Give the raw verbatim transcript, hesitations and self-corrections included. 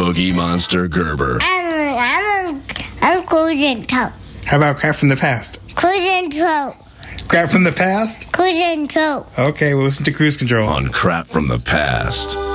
Cookie Monster Gerber. I'm, I'm, I'm Cruise Control. How about Crap from the Past? Cruise Control. Crap from the Past? Cruise Control. Okay, we'll listen to Cruise Control. On Crap from the Past.